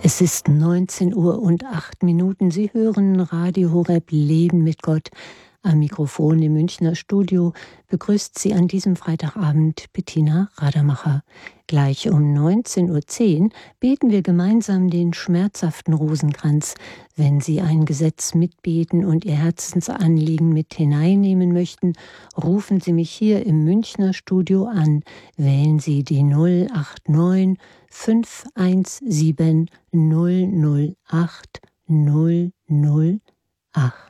Es ist 19:08 Uhr. Sie hören Radio Horeb Leben mit Gott. Am Mikrofon im Münchner Studio begrüßt Sie an diesem Freitagabend Bettina Radermacher. Gleich um 19:10 Uhr beten wir gemeinsam den schmerzhaften Rosenkranz. Wenn Sie ein Gesetz mitbeten und Ihr Herzensanliegen mit hineinnehmen möchten, rufen Sie mich hier im Münchner Studio an. Wählen Sie die 089 517 008 008.